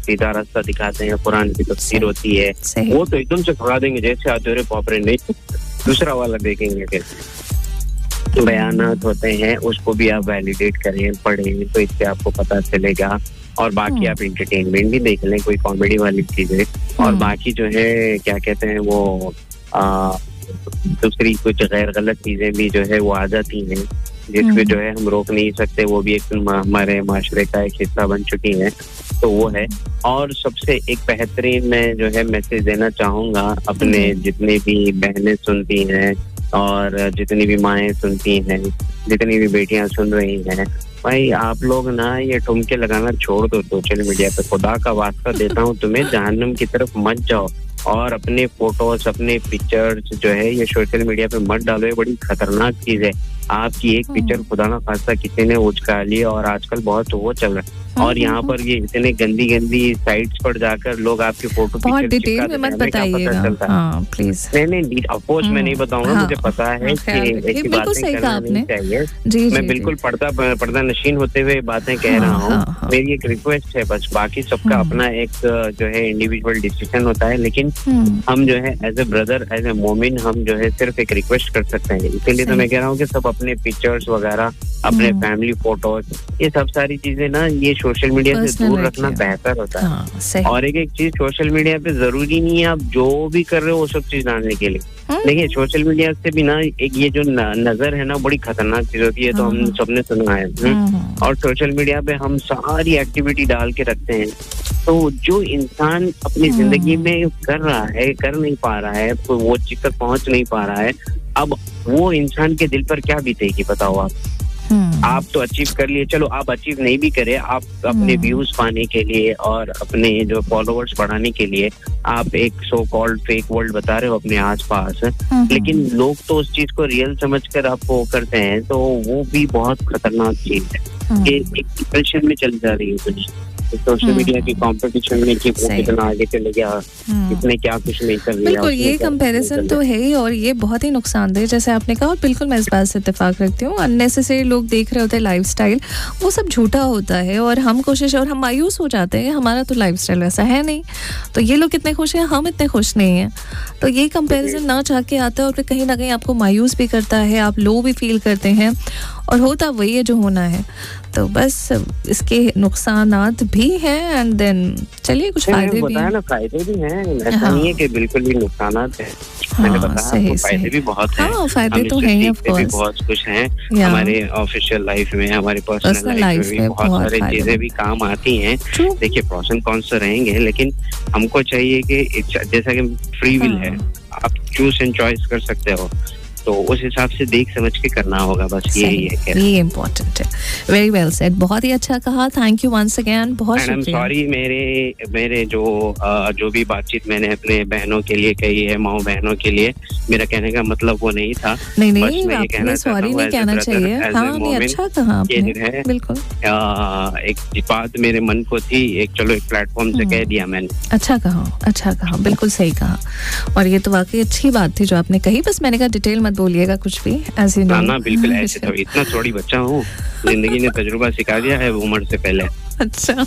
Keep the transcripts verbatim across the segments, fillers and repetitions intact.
सीधा रास्ता दिखाते हैं, कुरान की तफसीर होती है, वो तो एकदम से भगा देंगे जैसे आते हो पॉपरे नहीं, दूसरा वाला देखेंगे कैसे बयानात होते हैं, उसको भी आप वैलिडेट करें, पढ़ें, तो इससे आपको पता चलेगा। और बाकी आप इंटरटेनमेंट भी देख लें, कोई कॉमेडी वाली चीजें, और बाकी जो है क्या कहते हैं वो आ, दूसरी कुछ गैर गलत चीजें भी जो है वो आ जाती हैं जिसको जो है हम रोक नहीं सकते, वो भी एक हमारे माशरे का एक हिस्सा बन चुकी है, तो वो है। और सबसे एक बेहतरीन मैं जो है मैसेज देना चाहूँगा अपने जितनी भी बहनें सुनती हैं और जितनी भी माएँ सुनती हैं, जितनी भी बेटियाँ सुन रही हैं, भाई आप लोग ना ये ठुमके लगाना छोड़ दो सोशल मीडिया पे, खुदा का वास्ता देता हूँ तुम्हें, जहन्नम की तरफ मत जाओ और अपने फोटोज अपने पिक्चर्स जो है ये सोशल मीडिया पे मत डालो, ये बड़ी खतरनाक चीज है। आपकी एक पिक्चर खुदा ना खासा किसी ने उचका ली और आजकल बहुत वो चल रहा है, और यहाँ पर ये इतने गंदी गंदी साइट्स पर जाकर लोग आपकी फोटो बहुत डिटेल में मत बताइएगा, हाँ प्लीज। नहीं नहीं अफकोर्स मैं नहीं बताऊंगा, मुझे पता है कि ऐसी बातें करना नहीं चाहिए। मैं बिल्कुल पर्दा पर्दा नशीन होते हुए बातें कह रहा हूँ, मेरी एक रिक्वेस्ट है बस, बाकी सबका अपना एक जो है इंडिविजुअल डिसीजन होता है, लेकिन हम जो है as a brother as a मोमिन हम जो है सिर्फ एक रिक्वेस्ट कर सकते हैं। इसीलिए तो मैं कह रहा हूँ कि सब अपने पिक्चर्स वगैरह, अपने फैमिली फोटोज, ये सब सारी चीजें ना ये सोशल मीडिया से दूर रखना बेहतर होता है। हाँ, और एक एक चीज सोशल मीडिया पे जरूरी नहीं है आप जो भी कर रहे हो वो सब चीज डालने के लिए। देखिए सोशल मीडिया से भी ना एक ये जो न, नजर है ना बड़ी खतरनाक चीज होती है, तो हम सबने सुना है। और सोशल मीडिया पे हम सारी एक्टिविटी डाल के रखते हैं, तो जो इंसान अपनी जिंदगी में कर रहा है, कर नहीं पा रहा है, तो वो चीज तक पहुंच नहीं पा रहा है, अब वो इंसान के दिल पर क्या बीतेगी बताओ आप। आप तो अचीव कर लिए, चलो आप अचीव नहीं भी करे, आप अपने व्यूज पाने के लिए और अपने जो फॉलोअर्स बढ़ाने के लिए आप एक सो कॉल्ड फेक वर्ल्ड बता रहे हो अपने आसपास, लेकिन लोग तो उस चीज को रियल समझकर आपको करते हैं, तो वो भी बहुत खतरनाक चीज है कि एक डिप्रेशन में चली जा रही है कुछ सोशल मीडिया की कंपटीशन में कि वो कितना आगे चले गया, इसने क्या कुछ नहीं कर लिया। बिल्कुल ये कंपैरिजन तो है ही, और ये बहुत ही नुकसानदेह जैसे आपने कहा, और बिल्कुल मैं इस बात से इत्तेफाक रखती हूँ। अननेसेसरी लोग देख रहे होते हैं लाइफस्टाइल, वो सब झूठा होता है, और हम कोशिश और हम मायूस हो जाते हैं, हमारा तो लाइफस्टाइल वैसा है नहीं, तो ये लोग कितने खुश हैं, हम इतने खुश नहीं हैं, तो ये कंपैरिजन ना चाह के आता है और फिर कहीं ना कहीं आपको मायूस भी करता है, आप लो भी फील करते हैं, और होता वही है जो होना है। तो बस इसके नुकसानात भी हैं एंड देन चलिए कुछ फायदे भी हैं। ना फायदे भी हैं, ऐसा हाँ। नहीं है कि बिल्कुल भी नुकसानात हैं। हाँ, मैंने बताया फायदे भी बहुत हैं। हाँ, फायदे तो हैं ऑफ कोर्स, बहुत कुछ हैं हमारे ऑफिशियल लाइफ में, हमारे पर्सनल लाइफ में भी बहुत सारी चीजें भी काम आती हैं। देखिए प्रोस एंड कॉन्स तो रहेंगे, लेकिन हमको चाहिए कि जैसा कि फ्री विल है, आप चूज एंड चॉइस कर सकते हो, तो उस हिसाब से देख समझ के करना होगा, बस यही है। ये इम्पोर्टेंट है। वेरी वेल सेड, बहुत ही अच्छा कहा, थैंक यू वंस अगेन, बहुत शुक्रिया। आई एम सॉरी, मेरे मेरे जो uh, जो भी बातचीत मैंने अपने बहनों के लिए कही है, माँ बहनों के लिए, मेरा कहने का मतलब वो नहीं था। नहीं नहीं, आपने सॉरी नहीं कहना चाहिए। हाँ, नहीं अच्छा कहा आपने, बिल्कुल एक बात मेरे मन को थी, एक चलो एक प्लेटफॉर्म से कह दिया मैंने। अच्छा कहा, अच्छा कहा, बिल्कुल सही कहा, और ये तो वाकई अच्छी बात थी जो आपने कही। बस मैंने कहा डिटेल मत बोलिएगा कुछ भी, ऐसे ना ना बिल्कुल ऐसे तो इतना थोड़ी बच्चा हूँ, जिंदगी ने तजुर्बा सिखा दिया है उम्र से पहले। अच्छा,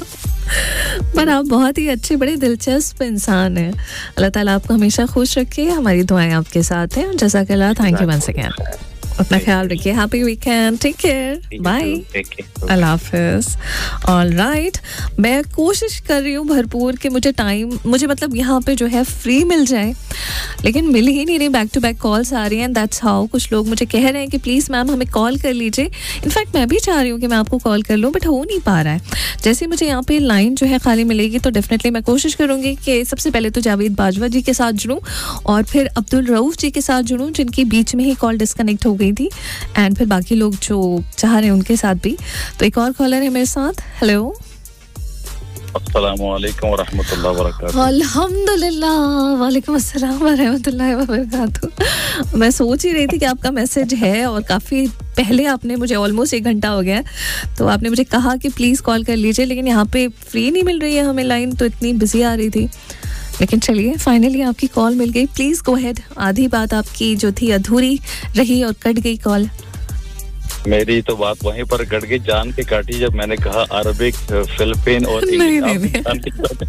पर आप बहुत ही अच्छे बड़े दिलचस्प इंसान हैं। अल्लाह ताला आपको हमेशा खुश रखे, हमारी दुआएं आपके साथ हैं। जज़ाकल्लाह, थैंक यू वंस अगेन, अपना ख्याल रखिए, happy weekend, take care, bye, अल्लाह हाफिज। ऑल राइट, मैं कोशिश कर रही हूँ भरपूर कि मुझे टाइम, मुझे मतलब यहाँ पे जो है फ्री मिल जाए, लेकिन मिल ही नहीं रही, बैक टू बैक कॉल्स आ रही हैं, दैट्स हाउ। कुछ लोग मुझे कह रहे हैं कि प्लीज़ मैम हमें कॉल कर लीजिए, इनफैक्ट मैं भी चाह रही हूँ कि मैं आपको कॉल कर लूँ, बट हो नहीं पा रहा है। जैसे मुझे यहाँ पे लाइन जो है खाली मिलेगी तो डेफिनेटली मैं कोशिश करूँगी कि सबसे पहले तो जावेद बाजवा जी के साथ जुड़ूँ, और फिर अब्दुल रऊफ जी के साथ जुड़ूँ, जिनकी बीच में ही कॉल डिस्कनेक्ट हो गई थी, एंड फिर बाकी लोग जो चाह रहे हैं उनके साथ भी। तो एक और कॉलर है मेरे साथ। हेलो, अस्सलामु अलैकुम वरहमतुल्लाहि वबरकातुहू। अल्हम्दुलिल्लाह, वालेकुम अस्सलाम वरहमतुल्लाहि वबरकातुहू। मैं सोच ही रही थी कि आपका मैसेज है, और काफ़ी पहले आपने मुझे, ऑलमोस्ट एक घंटा हो गया, तो आपने मुझे कहा कि प्लीज़ कॉल कर लीजिए, लेकिन यहाँ पे फ्री नहीं मिल रही है हमें लाइन, तो इतनी बिजी आ रही थी, लेकिन चलिए फाइनली आपकी कॉल मिल गई। प्लीज़ गो अहेड, आधी बात आपकी जो थी अधूरी रही और कट गई कॉल। मेरी तो बात वहीं पर कट गई, जान के काटी जब मैंने कहा अरबिक, फिलिपीन और नहीं, नहीं, नहीं।